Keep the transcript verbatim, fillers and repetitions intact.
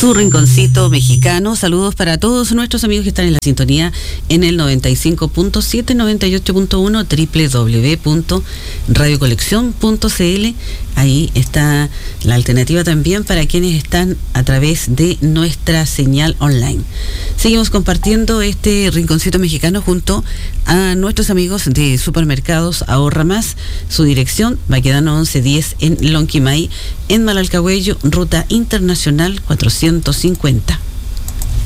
su rinconcito mexicano. Saludos para todos nuestros amigos que están en la sintonía en el noventa y cinco punto siete, noventa y ocho punto uno, doble u doble u doble u punto radio colección punto c l. Ahí está la alternativa también para quienes están a través de nuestra señal online. Seguimos compartiendo este rinconcito mexicano junto a nuestros amigos de Supermercados Ahorra Más. Su dirección, Baquedano once diez en Lonquimay, en Malalcahuello, ruta internacional cuatrocientos cincuenta.